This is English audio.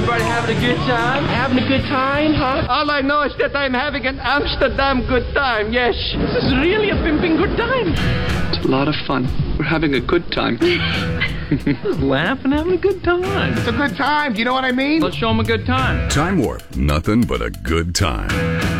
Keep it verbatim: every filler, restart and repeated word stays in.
Everybody having a good time? Having a good time, huh? All I know is that I'm having an Amsterdam good time, yes. This is really a pimping good time. It's a lot of fun. We're having a good time. Just laughing, having a good time. It's a good time, do you know what I mean? Let's show them a good time. Time Warp, nothing but a good time.